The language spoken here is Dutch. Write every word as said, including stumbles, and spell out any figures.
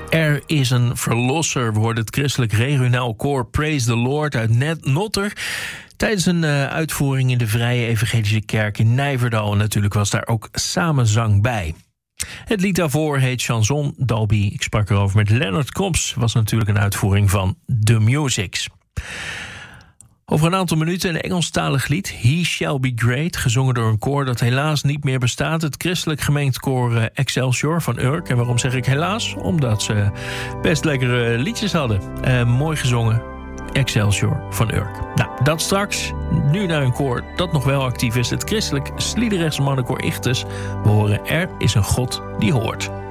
Er is een verlosser, wordt het christelijk regionaal koor Praise the Lord uit Net- Notter. Tijdens een uh, uitvoering in de Vrije Evangelische Kerk in Nijverdal. En natuurlijk was daar ook samenzang bij. Het lied daarvoor heet Chanson Dalby. Ik sprak erover met Leonard Krops. Was natuurlijk een uitvoering van The Musics. Over een aantal minuten een Engelstalig lied, He Shall Be Great, gezongen door een koor dat helaas niet meer bestaat. Het christelijk gemeend koor Excelsior van Urk. En waarom zeg ik helaas? Omdat ze best lekkere liedjes hadden. Uh, mooi gezongen, Excelsior van Urk. Nou, dat straks. Nu naar een koor dat nog wel actief is. Het christelijk Sliedrechtse mannenkoor Ichthus. We horen Er is een God die hoort.